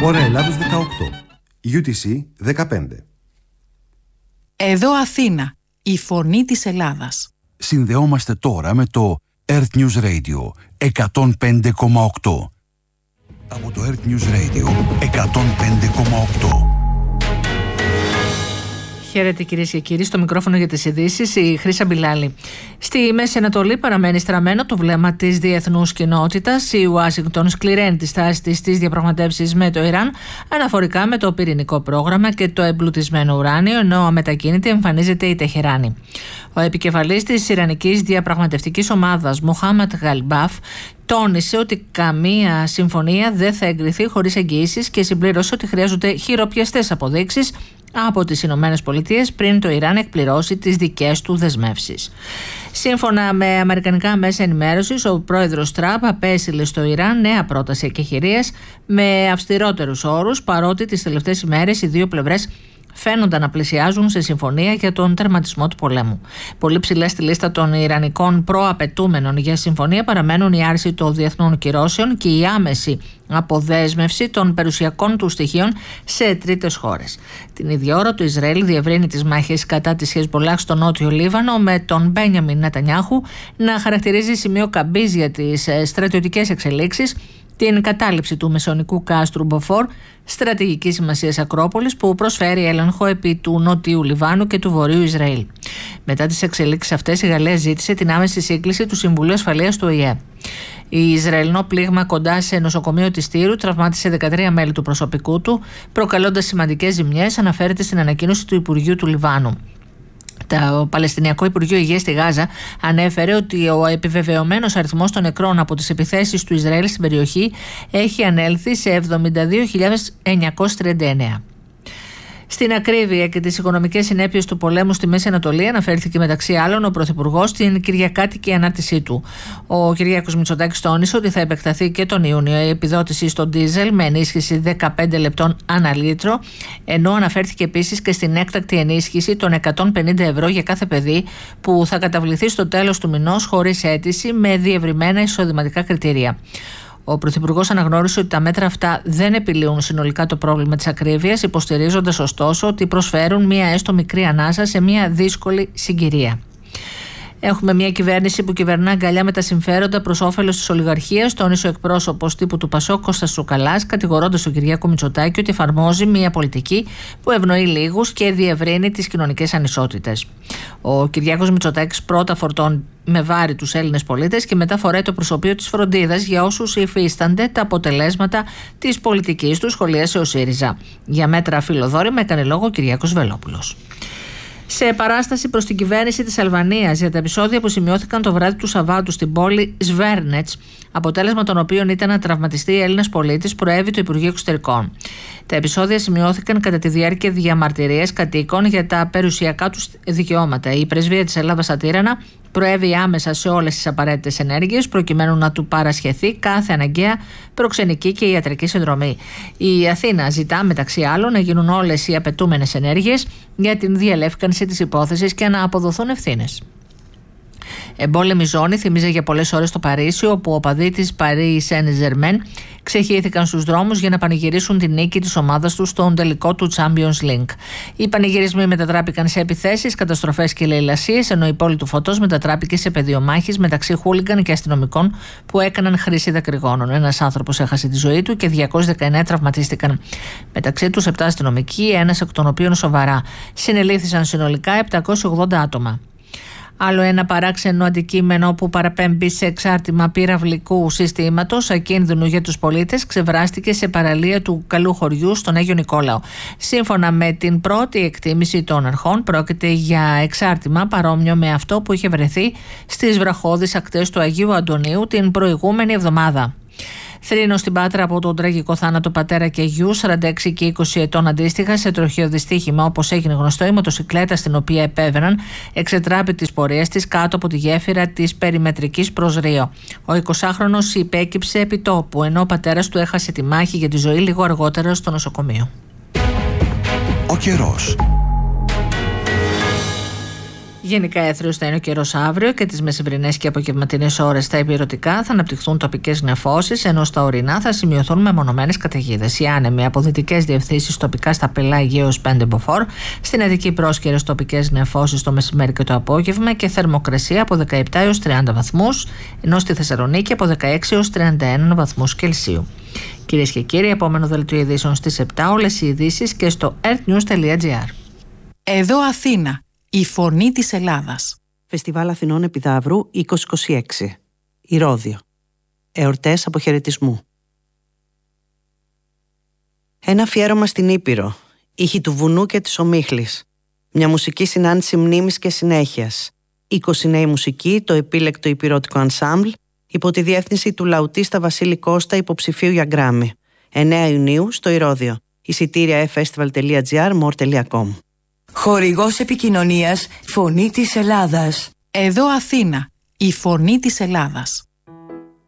Ώρα Ελλάδος 18, UTC 15. Εδώ Αθήνα, η φωνή της Ελλάδας. Συνδεόμαστε τώρα με το Earth News Radio 105,8. Από το Earth News Radio 105,8. Χαίρετε κυρίες και κύριοι, στο μικρόφωνο για τις ειδήσεις η Χρύσα Μπιλάλη. Στη Μέση Ανατολή παραμένει στραμμένο το βλέμμα της διεθνούς κοινότητας. Η Ουάσιγκτον σκληραίνει τη στάση της στις διαπραγματεύσεις με το Ιράν αναφορικά με το πυρηνικό πρόγραμμα και το εμπλουτισμένο ουράνιο, ενώ αμετακίνητη εμφανίζεται η Τεχεράνη. Ο επικεφαλής της Ιρανικής διαπραγματευτικής ομάδας, Μοχάμαντ Γαλμπάφ, τόνισε ότι καμία συμφωνία δεν θα εγκριθεί χωρίς εγγυήσεις και συμπλήρωσε ότι χρειάζονται χειροπιαστές αποδείξεις από τις Ηνωμένες Πολιτείες πριν το Ιράν εκπληρώσει τις δικές του δεσμεύσεις. Σύμφωνα με αμερικανικά μέσα ενημέρωσης, ο πρόεδρος Τραμπ απέστειλε στο Ιράν νέα πρόταση εκεχηρίας με αυστηρότερους όρους, παρότι τις τελευταίες ημέρες οι δύο πλευρές φαίνονταν να πλησιάζουν σε συμφωνία για τον τερματισμό του πολέμου. Πολύ ψηλά στη λίστα των Ιρανικών προαπαιτούμενων για συμφωνία παραμένουν η άρση των διεθνών κυρώσεων και η άμεση αποδέσμευση των περιουσιακών του στοιχείων σε τρίτες χώρες. Την ίδια ώρα το Ισραήλ διευρύνει τις μάχες κατά της Χεσμπολάχ στο νότιο Λίβανο, με τον Μπένιαμιν Νετανιάχου να χαρακτηρίζει σημείο καμπής για τις στρατιωτικές εξελίξεις την κατάληψη του μεσαιωνικού κάστρου Μποφόρ, στρατηγικής σημασίας Ακρόπολης, που προσφέρει έλεγχο επί του νότιου Λιβάνου και του βορείου Ισραήλ. Μετά τις εξελίξεις αυτές, η Γαλλία ζήτησε την άμεση σύγκληση του Συμβουλίου Ασφαλείας του ΟΗΕ. Η Ισραηλινό πλήγμα κοντά σε νοσοκομείο της Τύρου τραυμάτισε 13 μέλη του προσωπικού του, προκαλώντας σημαντικές ζημιές, αναφέρεται στην ανακοίνωση του Υπουργείου του Λιβάνου. Το Παλαιστινιακό Υπουργείο Υγείας στη Γάζα ανέφερε ότι ο επιβεβαιωμένος αριθμός των νεκρών από τις επιθέσεις του Ισραήλ στην περιοχή έχει ανέλθει σε 72.939. Στην ακρίβεια και τις οικονομικές συνέπειες του πολέμου στη Μέση Ανατολή αναφέρθηκε μεταξύ άλλων ο Πρωθυπουργός στην Κυριακάτικη ανάρτησή του. Ο Κυριάκος Μητσοτάκης τόνισε ότι θα επεκταθεί και τον Ιούνιο η επιδότηση στο ντίζελ με ενίσχυση 15 λεπτών ανά λίτρο, ενώ αναφέρθηκε επίσης και στην έκτακτη ενίσχυση των 150 ευρώ για κάθε παιδί που θα καταβληθεί στο τέλος του μηνός χωρίς αίτηση με διευρυμένα εισοδηματικά κριτήρια. Ο Πρωθυπουργός αναγνώρισε ότι τα μέτρα αυτά δεν επιλύουν συνολικά το πρόβλημα της ακρίβειας, υποστηρίζοντας ωστόσο ότι προσφέρουν μία έστω μικρή ανάσα σε μία δύσκολη συγκυρία. Έχουμε μια κυβέρνηση που κυβερνά αγκαλιά με τα συμφέροντα προς όφελος της ολιγαρχίας, τόνισε ο εκπρόσωπος τύπου του ΠΑΣΟΚ Κώστας Τσουκαλάς, κατηγορώντας τον Κυριάκο Μητσοτάκη ότι εφαρμόζει μια πολιτική που ευνοεί λίγους και διευρύνει τις κοινωνικές ανισότητες. Ο Κυριάκος Μητσοτάκης πρώτα φορτώνει με βάρη τους Έλληνες πολίτες και μετά φοράει το προσωπείο της φροντίδας για όσους υφίστανται τα αποτελέσματα της πολιτικής του, σχολίασε ο ΣΥΡΙΖΑ. Για μέτρα φιλοδόρημα έκανε λόγο ο Κυριάκος Βελόπουλος. Σε παράσταση προς την κυβέρνηση της Αλβανίας για τα επεισόδια που σημειώθηκαν το βράδυ του Σαββάτου στην πόλη Σβέρνετς, αποτέλεσμα των οποίων ήταν να τραυματιστεί Έλληνας πολίτης, προέβη το Υπουργείο Εξωτερικών. Τα επεισόδια σημειώθηκαν κατά τη διάρκεια διαμαρτυρίας κατοίκων για τα περιουσιακά τους δικαιώματα. Η Πρεσβεία της Ελλάδας στα Τύρανα προέβη άμεσα σε όλες τις απαραίτητες ενέργειες προκειμένου να του παρασχεθεί κάθε αναγκαία προξενική και ιατρική συνδρομή. Η Αθήνα ζητά μεταξύ άλλων να γίνουν όλες οι απαιτούμενες ενέργειες για την διαλεύκανση της υπόθεσης και να αποδοθούν ευθύνες. Εμπόλεμη ζώνη θυμίζει για πολλές ώρες το Παρίσι, όπου οπαδοί της Paris Saint-Germain ξεχύθηκαν στους δρόμους για να πανηγυρίσουν την νίκη της ομάδας τους στον τελικό του Champions League. Οι πανηγυρισμοί μετατράπηκαν σε επιθέσεις, καταστροφές και λαιλασίες, ενώ η πόλη του φωτός μετατράπηκε σε πεδίο μάχης μεταξύ χούλιγκαν και αστυνομικών που έκαναν χρήση δακρυγόνων. Ένας άνθρωπος έχασε τη ζωή του και 219 τραυματίστηκαν. Μεταξύ τους 7 αστυνομικοί, ένας εκ των οποίων σοβαρά. Συνελήφθησαν συνολικά 780 άτομα. Άλλο ένα παράξενο αντικείμενο που παραπέμπει σε εξάρτημα πυραυλικού συστήματος ακίνδυνου για τους πολίτες ξεβράστηκε σε παραλία του Καλού Χωριού στον Άγιο Νικόλαο. Σύμφωνα με την πρώτη εκτίμηση των αρχών, πρόκειται για εξάρτημα παρόμοιο με αυτό που είχε βρεθεί στις βραχώδεις ακτές του Αγίου Αντωνίου την προηγούμενη εβδομάδα. Θρήνο στην Πάτρα από τον τραγικό θάνατο πατέρα και γιου, 46 και 20 ετών αντίστοιχα, σε τροχαίο δυστύχημα. Όπως έγινε γνωστό, η μοτοσικλέτα στην οποία επέβαιναν εξετράπη τις πορείες της κάτω από τη γέφυρα της περιμετρικής προς Ρίο. Ο 20χρονος υπέκυψε επί τόπου, ενώ ο πατέρας του έχασε τη μάχη για τη ζωή λίγο αργότερα στο νοσοκομείο. Ο καιρός. Γενικά έθριος θα είναι ο καιρός αύριο και τις μεσημβρινές και απογευματινές ώρες στα ηπειρωτικά θα αναπτυχθούν τοπικές νεφώσεις, ενώ στα ορεινά θα σημειωθούν μεμονωμένες καταιγίδες. Οι άνεμοι από δυτικές διευθύνσεις τοπικά στα Πελάγια έως 5 μποφόρ, στην Αττική πρόσκαιρες τοπικές νεφώσεις το μεσημέρι και το απόγευμα και θερμοκρασία από 17 έως 30 βαθμούς, ενώ στη Θεσσαλονίκη από 16 έως 31 βαθμούς Κελσίου. Κυρίες και κύριοι, επόμενο δελτίο ειδήσεων στις 7, όλες οι ειδήσεις και στο earthnews.gr. Εδώ Αθήνα, η φωνή της Ελλάδας. Φεστιβάλ Αθηνών Επιδαύρου 2026. Ηρώδειο. Εορτές αποχαιρετισμού. Ένα αφιέρωμα στην Ήπειρο. Ήχοι του βουνού και της ομίχλης. Μια μουσική συνάντηση μνήμης και συνέχειας. 20 νέοι μουσικοί, το επίλεκτο υπηρώτικο ανσάμπλ, υπό τη διεύθυνση του λαουτίστα Βασίλη Κώστα, υποψηφίου για Γκράμι. 9 Ιουνίου στο Ηρώδειο. Εισιτήρια festival.gr, more.com. Χορηγός επικοινωνίας, Φωνή της Ελλάδας. Εδώ Αθήνα, η φωνή της Ελλάδας.